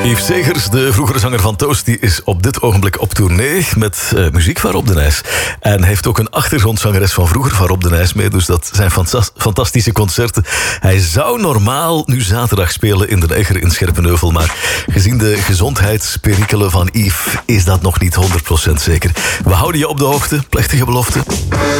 Yves Segers, de vroegere zanger van Toast, die is op dit ogenblik op tournee met muziek van Rob de Nijs. En heeft ook een achtergrondzangeres van vroeger van Rob de Nijs mee. Dus dat zijn fantastische concerten. Hij zou normaal nu zaterdag spelen in de Neger in Scherpenheuvel. Maar gezien de gezondheidsperikelen van Yves is dat nog niet 100% zeker. We houden je op de hoogte. Plechtige belofte.